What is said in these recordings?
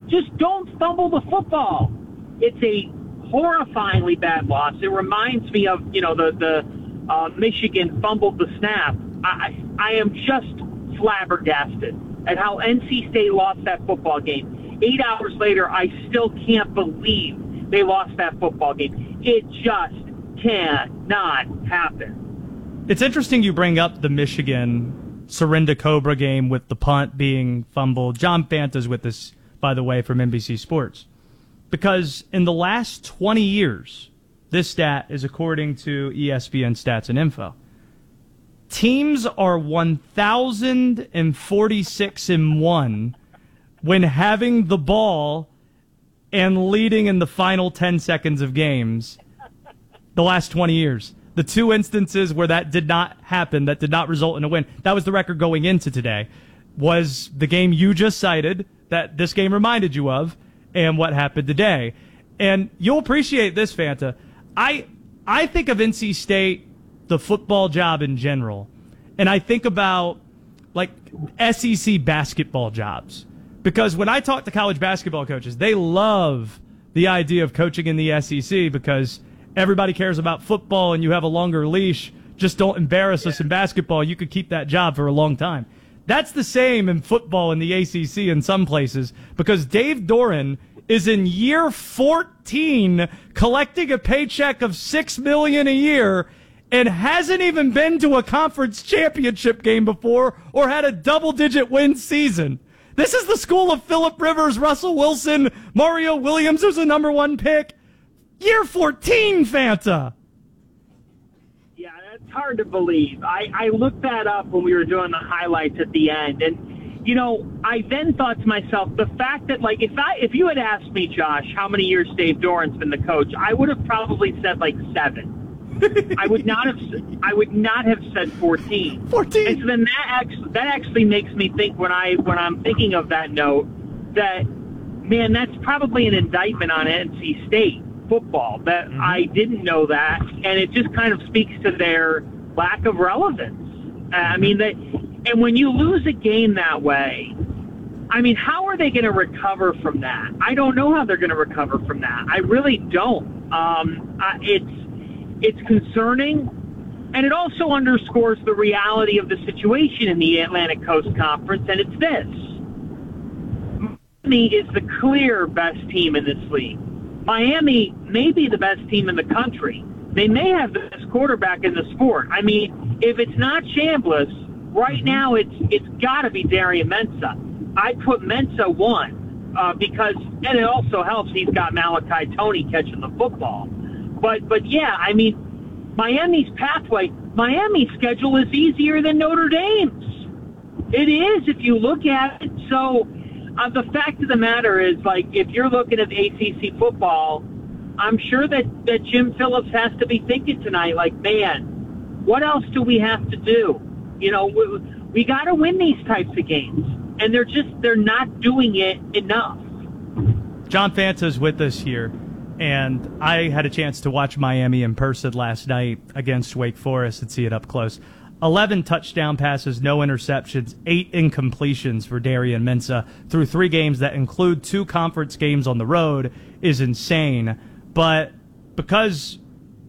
Just don't fumble the football. It's a horrifyingly bad loss. It reminds me of, the Michigan fumbled the snap. I am just flabbergasted at how NC State lost that football game. 8 hours later, I still can't believe they lost that football game. It just cannot happen. It's interesting you bring up the Michigan Serinda Cobra game with the punt being fumbled. John Fanta's with us, by the way, from NBC Sports. Because in the last 20 years, this stat is according to ESPN Stats and Info, teams are 1,046-1 when having the ball and leading in the final 10 seconds of games the last 20 years. The two instances where that did not happen, that did not result in a win, that was the record going into today, was the game you just cited, that this game reminded you of, and what happened today. And you'll appreciate this, Fanta. I think of NC State, the football job in general, and I think about like SEC basketball jobs. Because when I talk to college basketball coaches, they love the idea of coaching in the SEC because everybody cares about football and you have a longer leash. Just don't embarrass us in basketball. You could keep that job for a long time. That's the same in football in the ACC in some places because Dave Doran is in year 14 collecting a paycheck of $6 million a year and hasn't even been to a conference championship game before or had a double-digit win season. This is the school of Phillip Rivers, Russell Wilson, Mario Williams, who's the number one pick. Year 14, Fanta. Yeah, that's hard to believe. I looked that up when we were doing the highlights at the end, and I then thought to myself, the fact that if you had asked me, Josh, how many years Dave Doran's been the coach, I would have probably said 7. I would not have said 14. 14. And so then that actually makes me think when I'm thinking of that note that, man, that's probably an indictment on NC State football that I didn't know that, and it just kind of speaks to their lack of relevance. And when you lose a game that way, how are they going to recover from that? I don't know how they're going to recover from that. I really don't. It's concerning, and it also underscores the reality of the situation in the Atlantic Coast Conference, and it's this. Miami is the clear best team in this league. Miami may be the best team in the country. They may have the best quarterback in the sport. If it's not Chambliss, right now it's got to be Darian Mensah. I'd put Mensah 1 because, and it also helps he's got Malachi Toney catching the football. But yeah, Miami's schedule is easier than Notre Dame's. It is if you look at it. So the fact of the matter is, if you're looking at ACC football, I'm sure that Jim Phillips has to be thinking tonight, man, what else do we have to do? We got to win these types of games, and they're not doing it enough. John Fanta's with us here, and I had a chance to watch Miami in person last night against Wake Forest and see it up close. 11 touchdown passes, no interceptions, 8 incompletions for Darian Mensah through 3 games that include 2 conference games on the road is insane. But because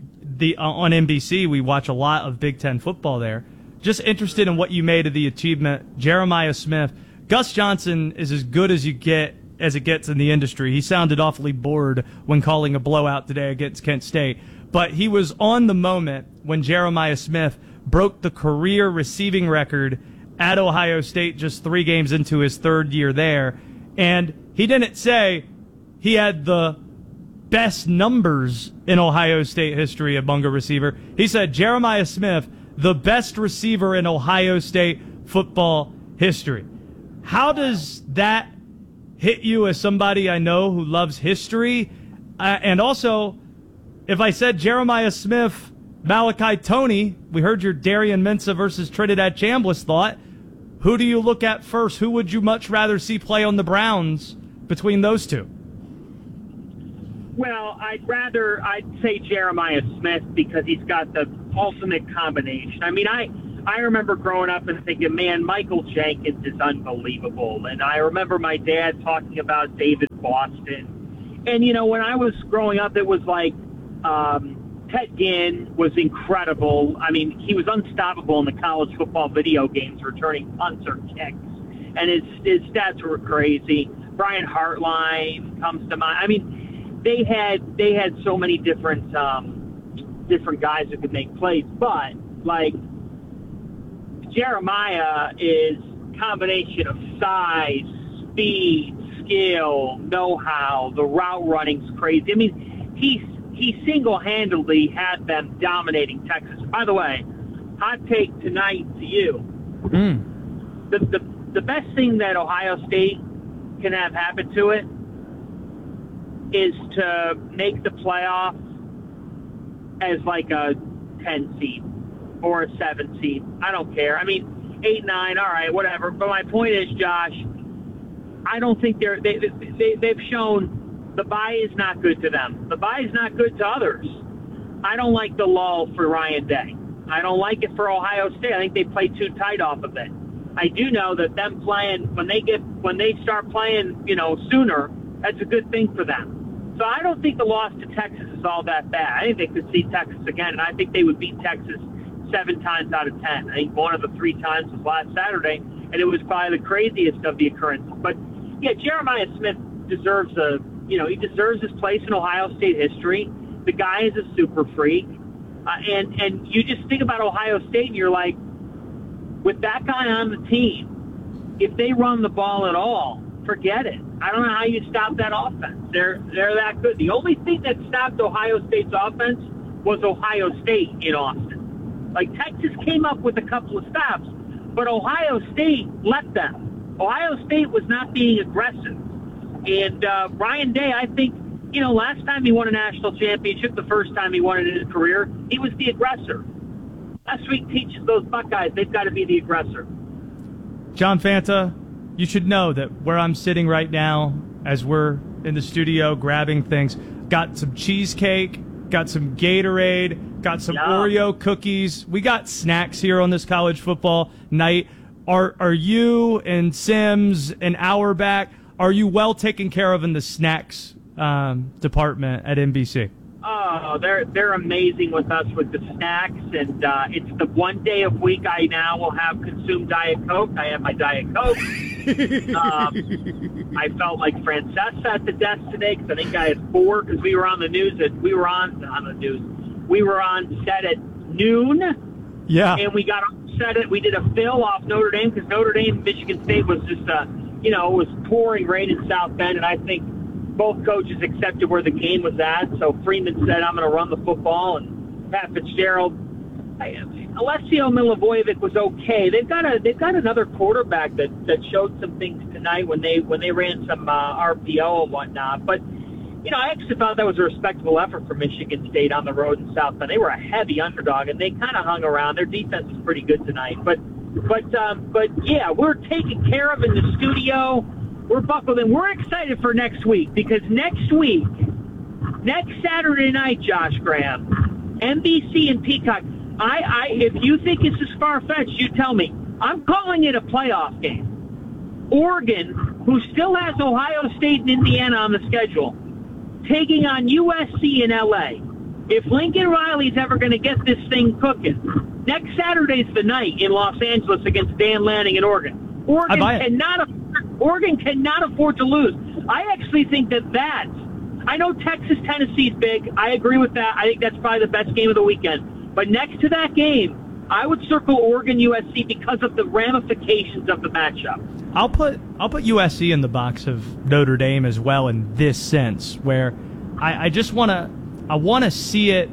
on NBC we watch a lot of Big Ten football there, just interested in what you made of the achievement. Jeremiah Smith, Gus Johnson is as good as it gets in the industry. He sounded awfully bored when calling a blowout today against Kent State. But he was on the moment when Jeremiah Smith broke the career receiving record at Ohio State just 3 games into his 3rd year there. And he didn't say he had the best numbers in Ohio State history among a receiver. He said Jeremiah Smith, the best receiver in Ohio State football history. How does that hit you as somebody I know who loves history? And also, if I said Jeremiah Smith, Malachi Toney, we heard your Darian Mensah versus Trinidad Chambliss thought. Who do you look at first? Who would you much rather see play on the Browns between those two? Well, I'd say Jeremiah Smith because he's got the ultimate combination. I remember growing up and thinking, man, Michael Jenkins is unbelievable. And I remember my dad talking about David Boston. And, you know, when I was growing up, it was like Ted Ginn was incredible. I mean, he was unstoppable in the college football video games, returning punts or kicks. And his stats were crazy. Brian Hartline comes to mind. I mean, they had so many different guys who could make plays. But, like, Jeremiah is a combination of size, speed, skill, know-how. The route running's crazy. I mean, he single-handedly had them dominating Texas. By the way, hot take tonight to you. The best thing that Ohio State can have happen to it is to make the playoff as like a 10 seed or a 7 seed. I don't care. I mean, 8, 9, all right, whatever. But my point is, Josh, I don't think they've shown the bye is not good to them. The bye is not good to others. I don't like the lull for Ryan Day. I don't like it for Ohio State. I think they play too tight off of it. I do know that them playing when they start playing, you know, sooner, that's a good thing for them. So I don't think the loss to Texas is all that bad. I think they could see Texas again, and I think they would beat Texas 7 times out of 10. I think one of the 3 times was last Saturday, and it was probably the craziest of the occurrences. But yeah, Jeremiah Smith deserves he deserves his place in Ohio State history. The guy is a super freak, and you just think about Ohio State, and you're like, with that guy on the team, if they run the ball at all, forget it. I don't know how you stop that offense. They're that good. The only thing that stopped Ohio State's offense was Ohio State in Austin. Like, Texas came up with a couple of stops, but Ohio State let them. Ohio State was not being aggressive. And Ryan Day, I think, you know, last time he won a national championship, the first time he won it in his career, he was the aggressor. Last week teaches those Buckeyes they've got to be the aggressor. John Fanta, you should know that where I'm sitting right now, as we're in the studio grabbing things, got some cheesecake, got some Gatorade, got some Oreo cookies. We got snacks here on this college football night. Are you and Sims and Auerbach, are you well taken care of in the snacks department at NBC? Oh, they're amazing with us with the snacks, and it's the one day a week I now will have consumed Diet Coke. I have my Diet Coke. I felt like Francesa at the desk today because I think I had 4 because we were on the news. We were on set at noon. Yeah, and we got on set. We did a fill off Notre Dame because Notre Dame, Michigan State was just it was pouring rain in South Bend, and I think both coaches accepted where the game was at. So Freeman said, I'm going to run the football. And Pat Fitzgerald, Alessio Milivojevic was okay. They've got another quarterback that showed some things tonight when they ran some RPO and whatnot. But, you know, I actually thought that was a respectable effort for Michigan State on the road in South Bend. They were a heavy underdog, and they kind of hung around. Their defense was pretty good tonight. But yeah, we're taken care of in the studio. We're buckled in. We're excited for next week because next Saturday night, Josh Graham, NBC and Peacock. If you think this is far-fetched, you tell me. I'm calling it a playoff game. Oregon, who still has Ohio State and Indiana on the schedule, taking on USC in LA. If Lincoln Riley's ever going to get this thing cooking, next Saturday's the night in Los Angeles against Dan Lanning in Oregon. Oregon cannot afford to lose. I actually think that I know Texas-Tennessee's big. I agree with that. I think that's probably the best game of the weekend. But next to that game, I would circle Oregon-USC because of the ramifications of the matchup. I'll put USC in the box of Notre Dame as well in this sense, where I just want to see it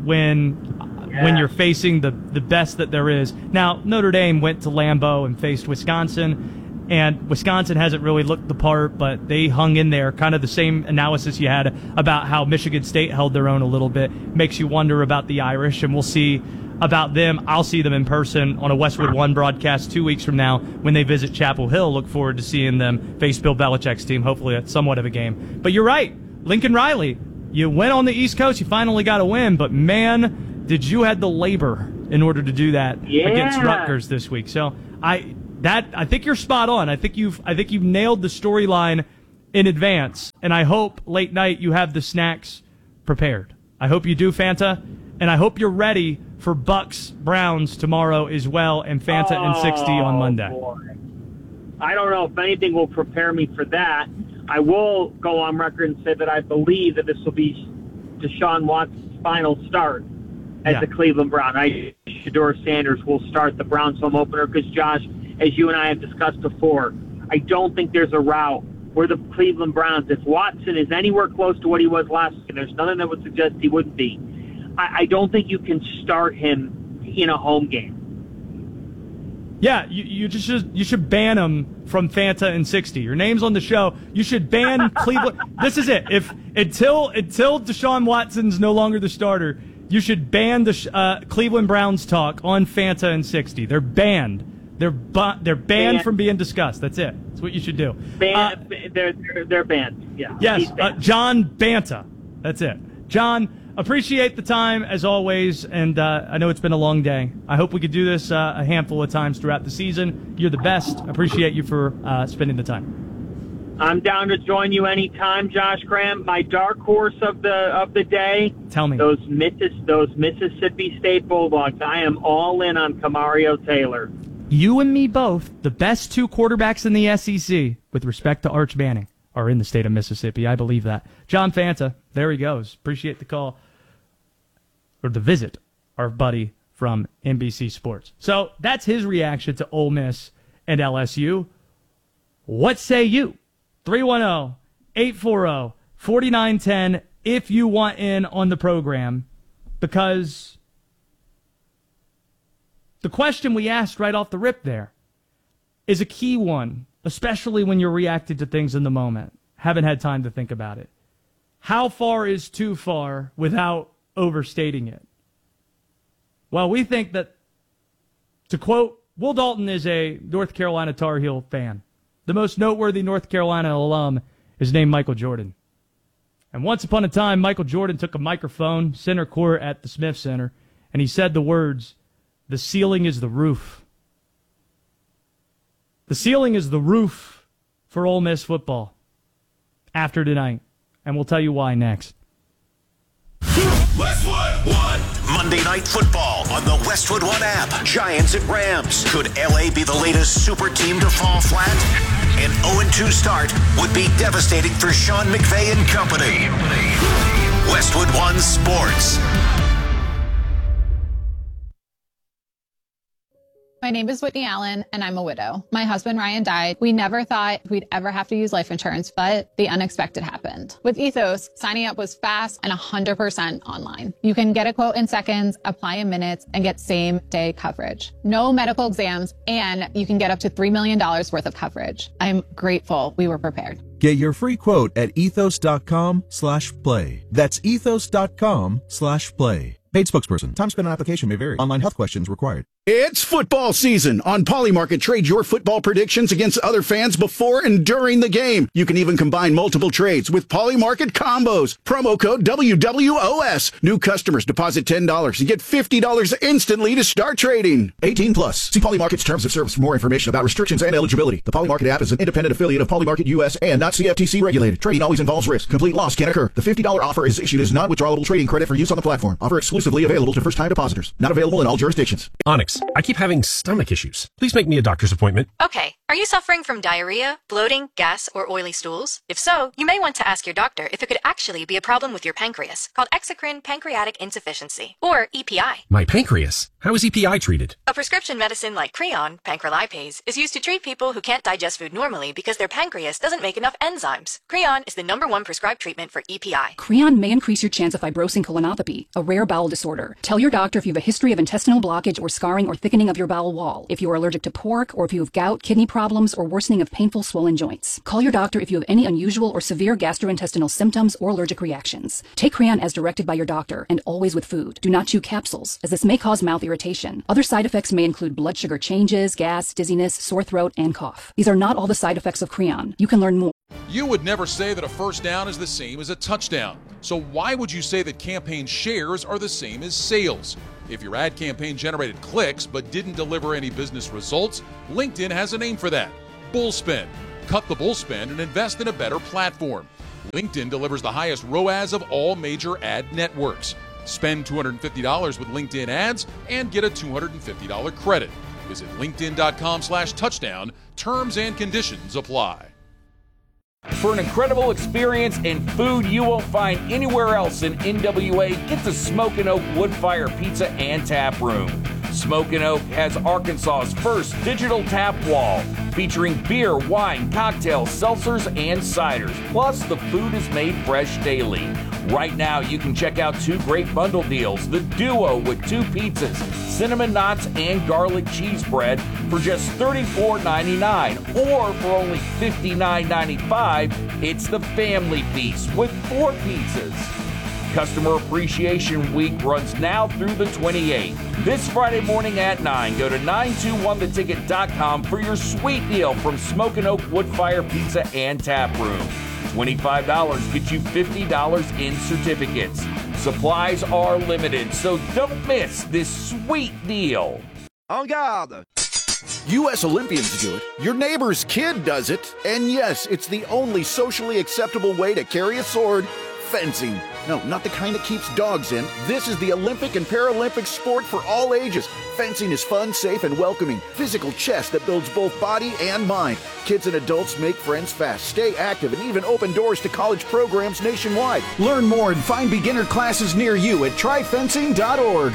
when you're facing the best that there is. Now, Notre Dame went to Lambeau and faced Wisconsin, and Wisconsin hasn't really looked the part, but they hung in there. Kind of the same analysis you had about how Michigan State held their own a little bit. Makes you wonder about the Irish, and we'll see about them. I'll see them in person on a Westwood One broadcast 2 weeks from now when they visit Chapel Hill. Look forward to seeing them face Bill Belichick's team, hopefully at somewhat of a game. But you're right, Lincoln Riley, you went on the East Coast, you finally got a win, but man, did you have the labor in order to do that Yeah. against Rutgers this week. So I think you're spot on. I think you've nailed the storyline in advance, and I hope late night you have the snacks prepared. I hope you do, Fanta, and I hope you're ready for Bucks Browns tomorrow as well, and Fanta and 60 on Monday. Boy. I don't know if anything will prepare me for that. I will go on record and say that I believe that this will be Deshaun Watson's final start as the Cleveland Brown. Shedeur Sanders will start the Browns home opener because, Josh, as you and I have discussed before, I don't think there's a route where the Cleveland Browns, if Watson is anywhere close to what he was last year, there's nothing that would suggest he wouldn't be. I don't think you can start him in a home game. Yeah, you should ban him from Fanta and 60. Your name's on the show. You should ban Cleveland. This is it. Until Deshaun Watson's no longer the starter, you should ban the Cleveland Browns talk on Fanta and 60. They're banned. They're banned from being discussed. That's it. That's what you should do. They're banned. Yeah. Yes, John Banta. That's it. John, appreciate the time as always, and I know it's been a long day. I hope we could do this a handful of times throughout the season. You're the best. Appreciate you for spending the time. I'm down to join you anytime, Josh Graham. My dark horse of the day. Tell me. Those Mississippi State Bulldogs. I am all in on Camario Taylor. You and me both, the best two quarterbacks in the SEC, with respect to Arch Manning, are in the state of Mississippi. I believe that. John Fanta, there he goes. Appreciate the call, or the visit, our buddy from NBC Sports. So that's his reaction to Ole Miss and LSU. What say you? 310-840-4910 if you want in on the program, because the question we asked right off the rip there is a key one, especially when you're reacting to things in the moment. Haven't had time to think about it. How far is too far without overstating it? Well, we think that, to quote, Will Dalton is a North Carolina Tar Heel fan. The most noteworthy North Carolina alum is named Michael Jordan. And once upon a time, Michael Jordan took a microphone, center court at the Smith Center, and he said the words, "The ceiling is the roof." The ceiling is the roof for Ole Miss football after tonight, and we'll tell you why next. Westwood One. Monday Night Football on the Westwood One app. Giants at Rams. Could LA be the latest super team to fall flat? An 0-2 start would be devastating for Sean McVay and company. Westwood One Sports. My name is Whitney Allen, and I'm a widow. My husband, Ryan, died. We never thought we'd ever have to use life insurance, but the unexpected happened. With Ethos, signing up was fast and 100% online. You can get a quote in seconds, apply in minutes, and get same-day coverage. No medical exams, and you can get up to $3 million worth of coverage. I'm grateful we were prepared. Get your free quote at ethos.com/play. That's ethos.com/play. Paid spokesperson. Time spent on application may vary. Online health questions required. It's football season. On Polymarket, trade your football predictions against other fans before and during the game. You can even combine multiple trades with Polymarket combos. Promo code WWOS. New customers deposit $10 and get $50 instantly to start trading. 18 plus. See Polymarket's terms of service for more information about restrictions and eligibility. The Polymarket app is an independent affiliate of Polymarket US and not CFTC regulated. Trading always involves risk. Complete loss can occur. The $50 offer is issued as non-withdrawable trading credit for use on the platform. Offer exclusively available to first-time depositors. Not available in all jurisdictions. Onyx, I keep having stomach issues. Please make me a doctor's appointment. Okay. Are you suffering from diarrhea, bloating, gas, or oily stools? If so, you may want to ask your doctor if it could actually be a problem with your pancreas, called exocrine pancreatic insufficiency, or EPI. My pancreas? How is EPI treated? A prescription medicine like Creon, pancrelipase, is used to treat people who can't digest food normally because their pancreas doesn't make enough enzymes. Creon is the #1 prescribed treatment for EPI. Creon may increase your chance of fibrosing colonopathy, a rare bowel disorder. Tell your doctor if you have a history of intestinal blockage or scarring or thickening of your bowel wall, if you are allergic to pork, or if you have gout, kidney problems, or worsening of painful swollen joints. Call your doctor if you have any unusual or severe gastrointestinal symptoms or allergic reactions. Take Creon as directed by your doctor, and always with food. Do not chew capsules, as this may cause mouth irritation. Other side effects may include blood sugar changes, gas, dizziness, sore throat, and cough. These are not all the side effects of Creon. You can learn more. You would never say that a first down is the same as a touchdown. So why would you say that campaign shares are the same as sales? If your ad campaign generated clicks but didn't deliver any business results, LinkedIn has a name for that: Bullspin. Cut the bullspin and invest in a better platform. LinkedIn delivers the highest ROAS of all major ad networks. Spend $250 with LinkedIn ads and get a $250 credit. Visit linkedin.com/touchdown. Terms and conditions apply. For an incredible experience and food you won't find anywhere else in NWA, get to Smokin' Oak Woodfire Pizza and Tap Room. Smokin' Oak has Arkansas's first digital tap wall, featuring beer, wine, cocktails, seltzers, and ciders. Plus, the food is made fresh daily. Right now, you can check out two great bundle deals: the Duo with 2 pizzas, cinnamon knots, and garlic cheese bread for just $34.99, or for only $59.95, it's the Family Feast with 4 pizzas. Customer Appreciation Week runs now through the 28th. This Friday morning at 9, go to 921theticket.com for your sweet deal from Smokin' Oak Woodfire Pizza and Tap Room. $25 gets you $50 in certificates. Supplies are limited, so don't miss this sweet deal. En garde! U.S. Olympians do it. Your neighbor's kid does it. And yes, it's the only socially acceptable way to carry a sword: fencing. No, not the kind that keeps dogs in. This is the Olympic and Paralympic sport for all ages. Fencing is fun, safe, and welcoming. Physical chess that builds both body and mind. Kids and adults make friends fast, stay active, and even open doors to college programs nationwide. Learn more and find beginner classes near you at tryfencing.org.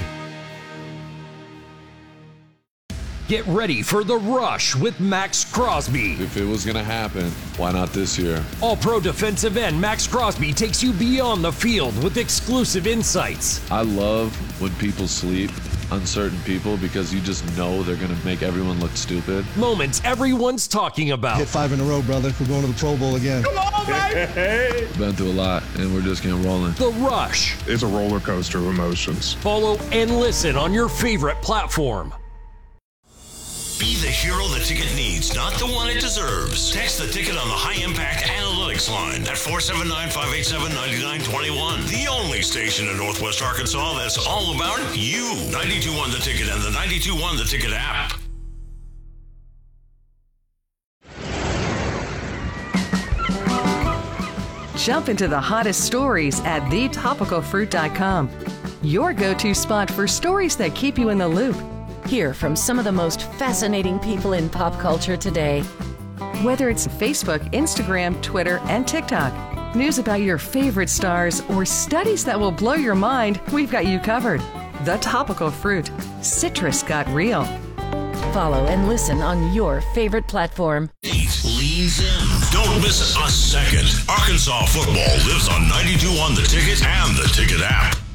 Get ready for The Rush with Max Crosby. If it was going to happen, why not this year? All-pro defensive end Max Crosby takes you beyond the field with exclusive insights. I love when people sleep, uncertain people, because you just know they're going to make everyone look stupid. Moments everyone's talking about. Hit 5 in a row, brother. We're going to the Pro Bowl again. Come on, baby! Been through a lot, and we're just getting rolling. The Rush. It's a roller coaster of emotions. Follow and listen on your favorite platform. Be the hero the ticket needs, not the one it deserves. Text the ticket on the High Impact Analytics line at 479-587-9921. The only station in Northwest Arkansas that's all about you. 92.1 The Ticket and the 92.1 The Ticket app. Jump into the hottest stories at thetopicalfruit.com. Your go-to spot for stories that keep you in the loop. Hear from some of the most fascinating people in pop culture today. Whether it's Facebook, Instagram, Twitter, and TikTok, news about your favorite stars, or studies that will blow your mind, we've got you covered. The Topical Fruit. Citrus got real. Follow and listen on your favorite platform. Leans in. Don't miss a second. Arkansas football lives on 92.1 The Ticket and the Ticket app.